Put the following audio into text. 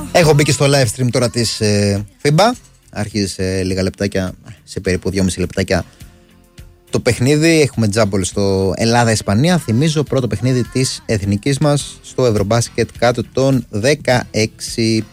Έχω μπει και στο live stream τώρα της FIBA. Αρχίζει σε λίγα λεπτάκια, σε περίπου 2,5 λεπτάκια το παιχνίδι. Έχουμε τζάμπολ στο Ελλάδα-Ισπανία. Θυμίζω πρώτο παιχνίδι της εθνικής μας στο Ευρωμπάσκετ κάτω των 16.